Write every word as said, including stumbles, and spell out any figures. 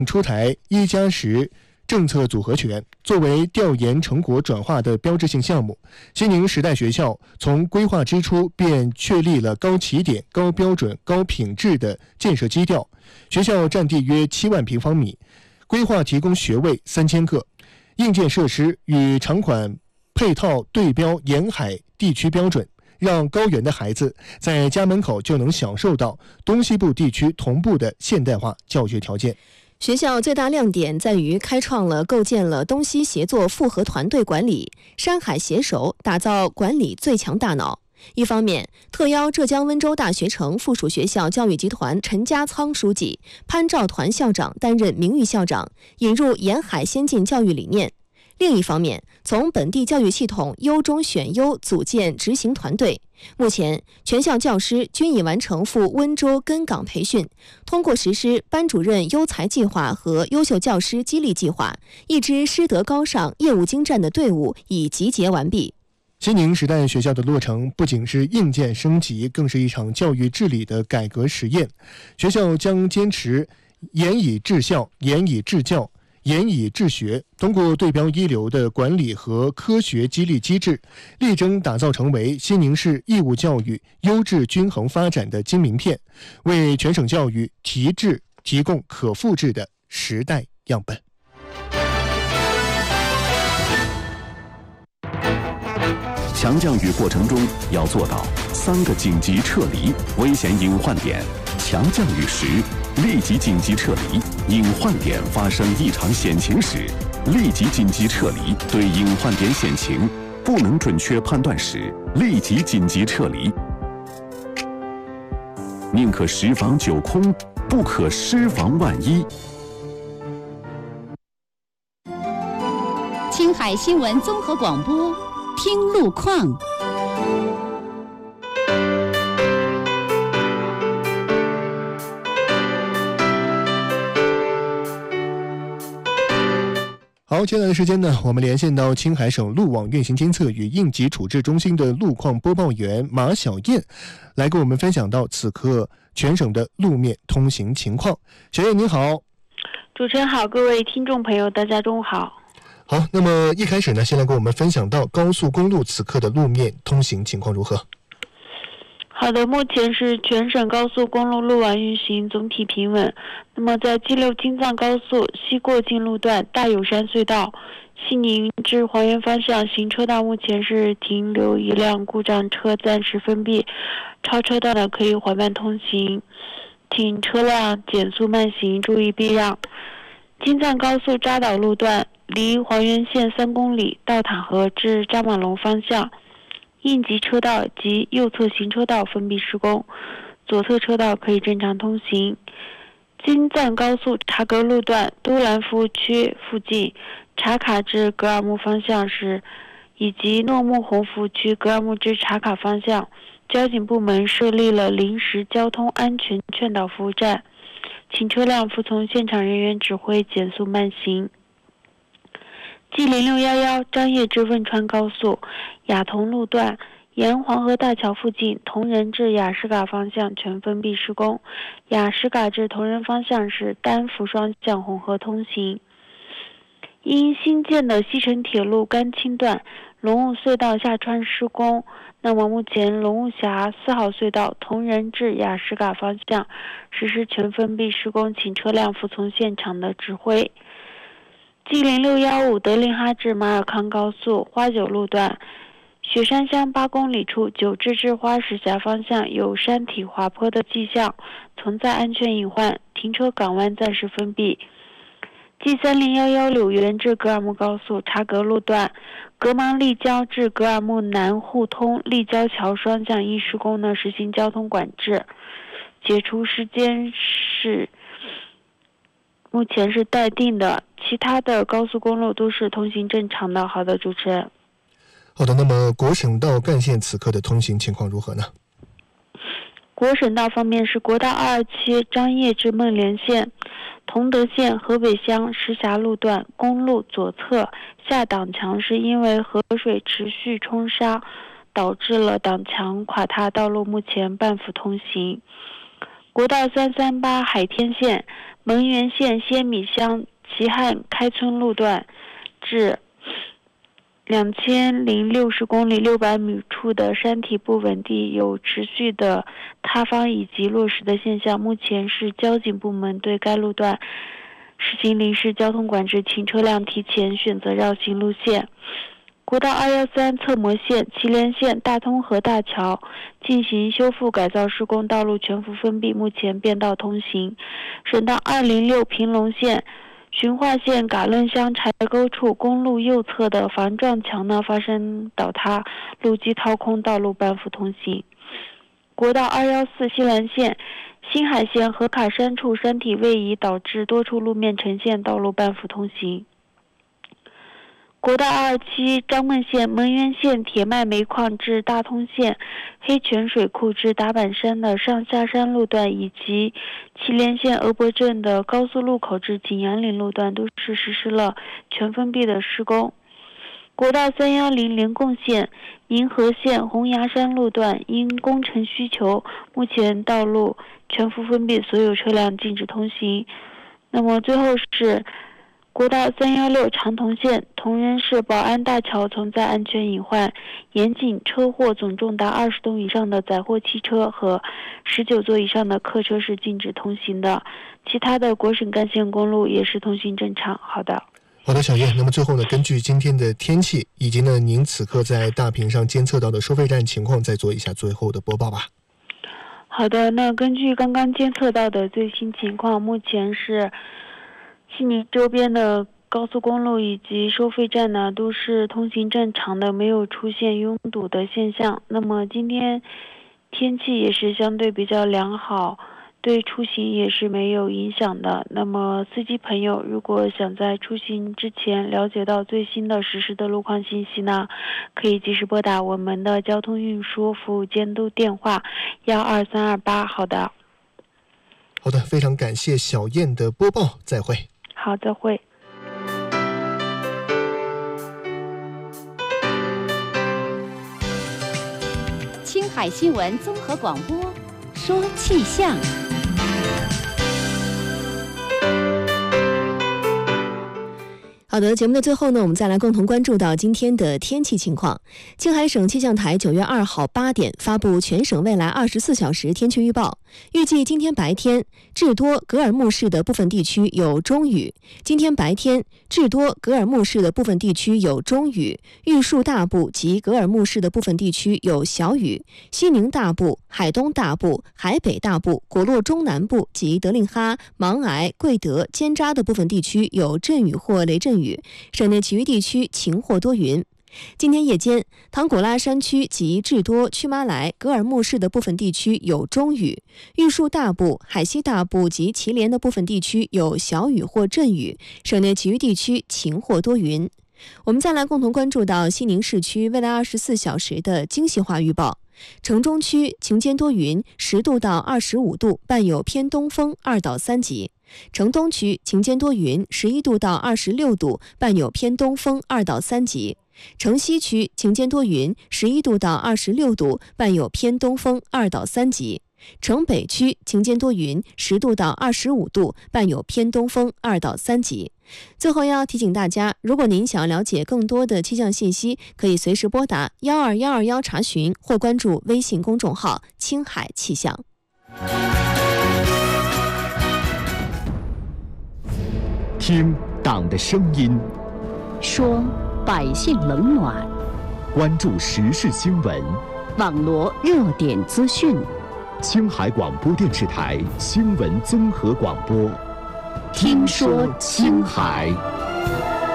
出台一加十政策组合拳，作为调研成果转化的标志性项目，西宁时代学校从规划之初便确立了高起点、高标准、高品质的建设基调。学校占地约七万平方米，规划提供学位三千个，硬件设施与场馆配套对标沿海地区标准，让高原的孩子在家门口就能享受到东西部地区同步的现代化教学条件。 学校最大亮点在于开创了构建了东西协作复合团队管理，山海携手打造管理最强大脑。一方面，特邀浙江温州大学城附属学校教育集团陈家仓书记、潘兆团校长担任名誉校长，引入沿海先进教育理念。另一方面，从本地教育系统优中选优组建执行团队。目前，全校教师均已完成赴温州根岗培训，通过实施班主任优才计划和优秀教师激励计划，一支师德高尚、业务精湛的队伍已集结完毕。 西宁时代学校的落成不仅是硬件升级，更是一场教育治理的改革实验。学校将坚持严以治校、严以治教、严以治学，通过对标一流的管理和科学激励机制，力争打造成为西宁市义务教育优质均衡发展的金名片，为全省教育提质提供可复制的时代样本。 强降雨过程中要做到三个紧急撤离危险隐患点。强降雨时立即紧急撤离，隐患点发生异常险情时立即紧急撤离，对隐患点险情不能准确判断时立即紧急撤离。宁可十防九空，不可失防万一。 青海新闻综合广播，听路况。 好，接下来的时间呢，我们连线到青海省路网运行监测与应急处置中心的路况播报员马小燕，来跟我们分享到此刻全省的路面通行情况。小燕你好。 主持人好，各位听众朋友大家中午好。 好，那么一开始呢，先来跟我们分享到高速公路此刻的路面通行情况如何？ 好的，目前是全省高速公路路网运行总体平稳。那么在 G 六 京藏高速西过境路段大有山隧道西宁至黄原方向行车道目前是停留一辆故障车暂时封闭，超车道呢可以缓慢通行，请车辆减速慢行，注意避让。京藏高速扎导路段离黄原县三公里，到塔河至扎马龙方向应急车道及右侧行车道封闭施工，左侧车道可以正常通行。京藏高速察格路段都兰服务区附近察卡至格尔木方向时，以及诺木洪服务区格尔木至察卡方向，交警部门设立了临时交通安全劝导服务站，请车辆服从现场人员指挥减速慢行。G 零六一一 张掖至汶川高速雅同路段沿黄河大桥附近同仁至雅什嘎方向全封闭施工，雅什嘎至同仁方向是单幅双向混合通行。因新建的西成铁路甘青段龙雾隧道下穿施工，那么目前龙雾峡四号隧道同仁至雅什嘎方向实施全封闭施工，请车辆服从现场的指挥。G 零六一五德令哈至马尔康高速花九路段雪山乡八公里处九至至花石峡方向有山体滑坡的迹象，存在安全隐患，停车港湾暂时封闭。G 三零一一柳园至格尔木高速察格路段格芒立交至格尔木南互通立交桥双向因施工呢实行交通管制，解除时间是目前是待定的，其他的高速公路都是通行正常的。好的，主持人。 好的，那么国省道干线此刻的通行情况如何呢？ 国省道方面是国道二二七张掖至孟连县同德县河北乡石峡路段公路左侧下挡墙是因为河水持续冲沙导致了挡墙垮塌，道路目前半幅通行。国道三三八海天县蒙源县仙米乡齐汉开村路段至两千零六十公里六百米处的山体不稳地有持续的塌方以及落石的现象，目前是交警部门对该路段实行临时交通管制，请车辆提前选择绕行路线。国道二一三侧模线、祁连线大通河大桥进行修复改造施工，道路全幅封闭，目前变道通行。省道二零六平龙线循化线嘎楞乡柴沟处公路右侧的防撞墙呢发生倒塌，路基掏空，道路半幅通行。国道二一四西兰线新海线河卡山处山体位移，导致多处路面呈现道路半幅通行。国道二二七张孟县蒙源县铁脉煤矿至大通县黑泉水库至达坂山的上下山路段，以及祁连县鹅博镇的高速路口至景阳岭路段都是实施了全封闭的施工。国道三一零临贡县银河县红崖山路段因工程需求，目前道路全幅封闭，所有车辆禁止通行。那么最后是国道三一六长桐县铜仁市宝安大桥存在安全隐患，严禁车祸总重达二十吨以上的载货汽车和十九座以上的客车是禁止通行的，其他的国省干线公路也是通行正常。好的好的，小叶，那么最后呢，根据今天的天气以及呢您此刻在大坪上监测到的收费站情况，再做一下最后的播报吧。 好的，那根据刚刚监测到的最新情况，目前是悉尼周边的高速公路以及收费站呢都是通行正常的，没有出现拥堵的现象。那么今天天气也是相对比较良好，对出行也是没有影响的。那么司机朋友如果想在出行之前了解到最新的实时的路况信息呢，可以及时拨打我们的交通运输服务监督电话幺二三二八。好的好的，非常感谢小燕的播报，再会。 好，再会。 青海新闻综合广播，说气象。 好的，节目的最后呢，我们再来共同关注到今天的天气情况。青海省气象台九月二号八点发布全省未来二十四小时天气预报，预计今天白天至多格尔木市的部分地区有中雨，今天白天至多格尔木市的部分地区有中雨，玉树大部及格尔木市的部分地区有小雨，西宁大部、海东大部、海北大部、果洛中南部及德令哈、勐艾、贵德、尖扎的部分地区有阵雨或雷阵雨，省内其余地区晴或多云。今天夜间，唐古拉山区及至多曲马来、格尔木市的部分地区有中雨，玉树大部、海西大部及祁连的部分地区有小雨或阵雨，省内其余地区晴或多云。我们再来共同关注到西宁市区未来二十四小时的精细化预报。城中区晴间多云，十度到二十五度，伴有偏东风二到三级。城东区晴间多云，十一度到二十六度，伴有偏东风二到三级。城西区晴间多云，十一度到二十六度，伴有偏东风二到三级。城北区晴间多云，十度到二十五度，伴有偏东风二到三级。最后要提醒大家，如果您想了解更多的气象信息，可以随时拨打幺二幺二幺查询，或关注微信公众号青海气象。 听党的声音， 说百姓冷暖， 关注时事新闻， 网罗热点资讯。 青海广播电视台新闻综合广播， 听说青海。